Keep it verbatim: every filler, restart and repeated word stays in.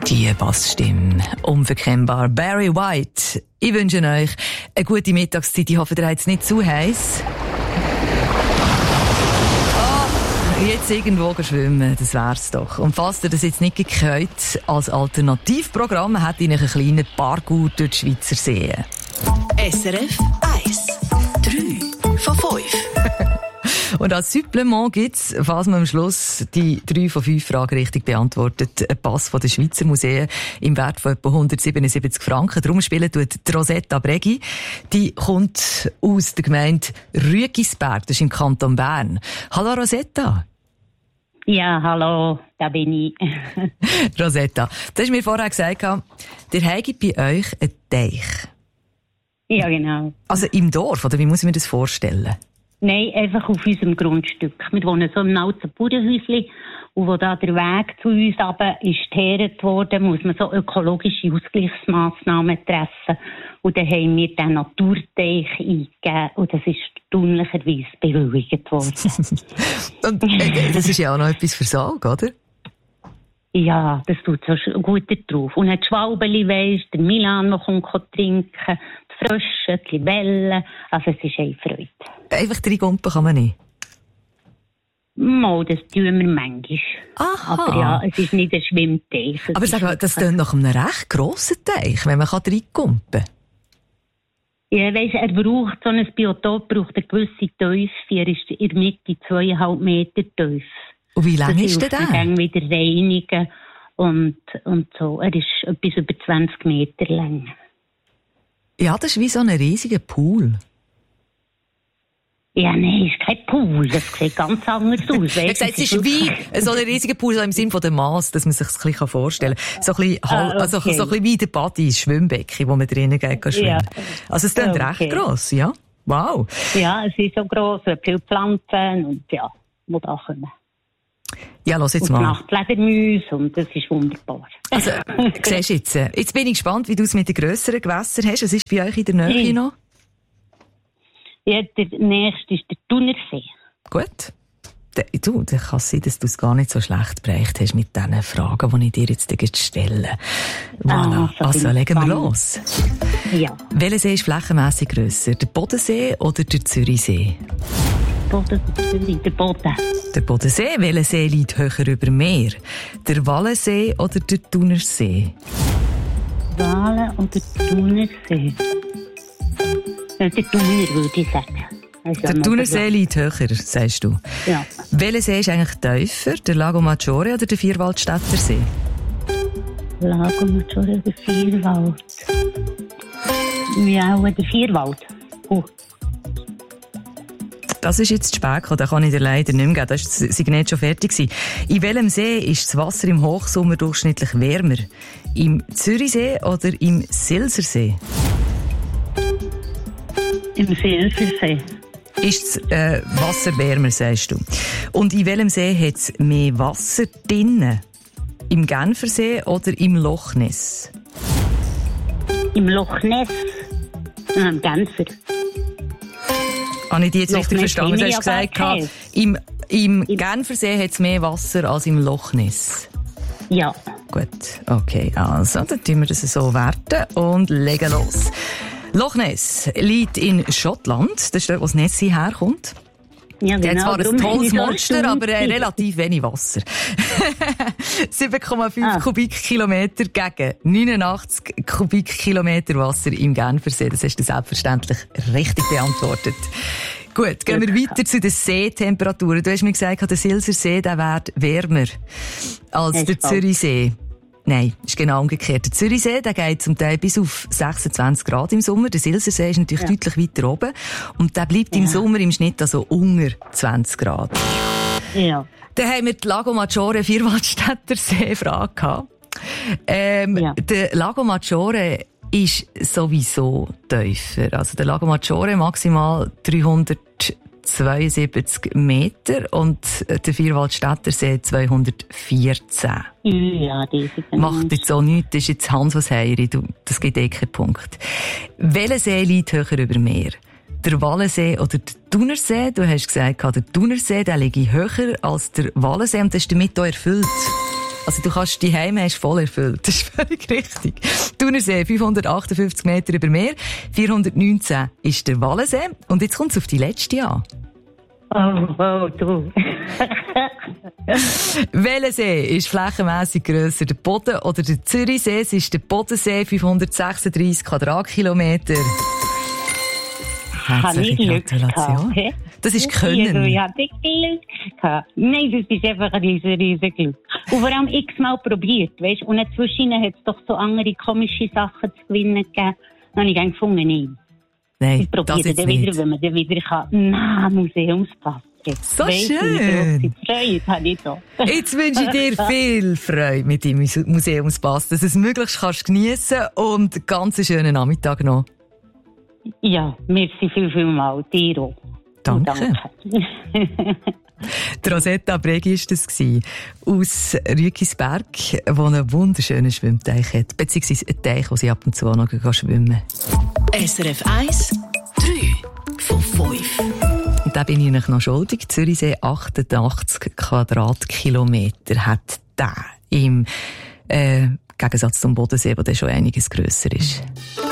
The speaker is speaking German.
Die Bassstimme, unverkennbar. Barry White. Ich wünsche euch eine gute Mittagszeit. Ich hoffe, ihr habt es nicht zu heiß. Oh, jetzt irgendwo schwimmen, das wär's doch. Und falls ihr das jetzt nicht gehört, als Alternativprogramm hätte ich einen kleinen Parkour durch die Schweizer Seen. S R F eins. drei von fünf. Und als Supplement gibt's, falls man am Schluss die drei von fünf Fragen richtig beantwortet, einen Pass von den Schweizer Museen im Wert von etwa hundertsiebenundsiebzig Franken. Darum spielen tut die Rosetta Bregi. Die kommt aus der Gemeinde Rüegisberg, das ist im Kanton Bern. Hallo Rosetta. Ja, hallo, da bin ich. Rosetta, du hast mir vorher gesagt, ihr habt bei euch einen Teich. Ja, genau. Also im Dorf, oder wie muss ich mir das vorstellen? Nein, einfach auf unserem Grundstück. Wir wohnen so im alten Bauernhäuschen. Und wo da der Weg zu uns runter ist geteert worden, muss man so ökologische Ausgleichsmassnahmen treffen. Und dann haben wir den Naturteich eingegeben. Und das ist erstaunlicherweise bewilligt worden. Und äh, das ist ja auch noch etwas für Salg, oder? Ja, das tut so gut drauf. Und ein Schwalbeli, weisst, der Milan, der kommt trinken, die Frösche, die Libellen. Also es ist eine Freude. Einfach drei Gumpen kann man nicht? Mal, das tun wir manchmal. Aha. Aber ja, es ist nicht ein Schwimmteich. Aber sag mal, das klingt nach einem recht grossen Teich, wenn man drei Gumpen. Ja, weiss, er braucht, so ein Biotop braucht eine gewisse Tiefe. Er ist in der Mitte zweieinhalb Meter tief. Und wie lang ist der? Dann wieder reinigen und, und so. Er ist etwas über zwanzig Meter lang. Ja, das ist wie so ein riesiger Pool. Ja, nein, es ist kein Pool. Das sieht ganz anders aus. Ich habe gesagt, es ist wie so ein riesiger Pool, so im Sinne von der Mass, dass man sich das ein bisschen vorstellen kann. So ein bisschen, ah, okay. also, so ein bisschen wie der Body, das Schwimmbecken, wo man drinnen geht, kann schwimmen. Ja. Also es ist dann okay. Recht gross, ja? Wow. Ja, es ist so gross, viele Pflanzen und ja, die da kommen. Ja, los jetzt und mal. Nachtfledermäuse und das ist wunderbar. Also, siehst du jetzt, jetzt bin ich gespannt, wie du es mit den grösseren Gewässern hast. Was ist bei euch in der Nähe hey. noch? Ja, der nächste ist der Thunersee. Gut. Du, dann kann es sein, dass du es gar nicht so schlecht bereicht hast mit diesen Fragen, die ich dir jetzt stelle. Voilà. Ah, so also, legen wir los. Ja. Welcher See ist flächenmässig grösser? Der Bodensee oder der Zürichsee? Boden, der Boden. Der Bodensee. Welcher See liegt höher über dem Meer? Der Wallensee oder der Thunersee? Wallen oder Thunersee? Der Thuner, würde ich sagen. Also der Thunersee liegt höher, sagst du. Ja. Welcher See ist eigentlich tiefer? Der Lago Maggiore oder der Vierwaldstätter See? Lago Maggiore oder Vierwald? Ja, der Vierwald. Oh. Das ist jetzt zu spät gekommen, den kann ich dir leider nicht mehr geben. Das war nicht schon fertig gewesen. In welchem See ist das Wasser im Hochsommer durchschnittlich wärmer? Im Zürichsee oder im Silsersee? Im Silsersee. Ist das äh, Wasser wärmer, sagst du? Und in welchem See hat es mehr Wasser drinnen? Im Genfersee oder im Loch Ness? Im Loch Ness. Ah, im Genfer. Habe ich dich jetzt richtig verstanden? Du hast gesagt, im, im Genfersee hat es mehr Wasser als im Loch Ness. Ja. Gut, okay. Also, dann tun wir das so werten und legen los. Loch Ness liegt in Schottland. Das ist dort, wo das Nessie herkommt. Ja, genau. Der hat zwar ein tolles Monster, so aber äh, relativ wenig Wasser. sieben Komma fünf ah. Kubikkilometer gegen neunundachtzig Kubikkilometer Wasser im Genfersee. Das hast du selbstverständlich richtig beantwortet. Gut, gehen wir weiter zu den Seetemperaturen. Du hast mir gesagt, der Silsersee der wird wärmer als der Zürichsee. Nein, ist genau umgekehrt. Der Zürichsee, der geht zum Teil bis auf sechsundzwanzig Grad im Sommer. Der Silsersee ist natürlich ja. deutlich weiter oben. Und der bleibt ja. im Sommer im Schnitt also unter zwanzig Grad. Ja. Dann haben wir die Lago Maggiore Vierwaldstätter See-Frage gehabt. Ähm, ja. Der Lago Maggiore ist sowieso tiefer. Also der Lago Maggiore maximal dreihundertzweiundsiebzig Meter und der Vierwaldstätter See zweihundertvierzehn. Ja, diese macht jetzt auch nichts, das ist jetzt Hans was Heiri, das gibt eh keinen Punkt. Welcher See liegt höher über Meer? Der Wallensee oder der Thunersee? Du hast gesagt, der Thunersee, der liegt höher als der Wallensee und das ist damit auch erfüllt. Also du kannst die Heime hast voll erfüllt. Das ist völlig richtig. Thunersee, fünfhundertachtundfünfzig Meter über Meer. vierhundertneunzehn ist der Wallensee. Und jetzt kommt es auf die letzte an. Oh, oh, du. Welcher See ist flächenmässig grösser, der Boden oder der Zürichsee? Es ist der Bodensee, fünfhundertsechsunddreissig Quadratkilometer. Herzliche Gratulation. Das ist Können. Ich hatte Glück gehabt. Nein, das ist einfach ein riesen, riesen Glück. Und vor allem x-mal probiert, weißt? Und inzwischen hat es doch so andere komische Sachen zu gewinnen gegeben. Dann habe ich eigentlich gefunden, nein. Nein, ich probiere das dann nicht. wieder, wenn man dann wieder kann. Nein, Museumspass. So weißt, schön. Freude habe ich so. Jetzt wünsche ich dir viel Freude mit deinem Museumspass, dass du es möglichst kannst geniessen und einen ganz schönen Nachmittag noch. Ja, merci viel, viel mal. Dir auch. Danke. Danke. Die Rosetta Bregi war das aus Rügisberg, wo einen wunderschönen Schwimmteich hat, beziehungsweise einen Teich, wo sie ab und zu auch noch schwimmen kann. S R F eins, drei von fünf. Und da bin ich euch noch schuldig. Zürichsee achtundachtzig Quadratkilometer hat der im äh, Gegensatz zum Bodensee, wo der schon einiges grösser ist.